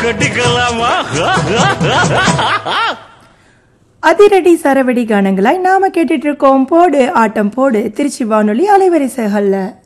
கட்டிக்கலாமா? அதிரடி சரவெடி கானங்களாய் நாம கேட்டுட்டு இருக்கோம். போடு ஆட்டம் போடு திருச்சி வானொலி அலைவரிசைகள்ல.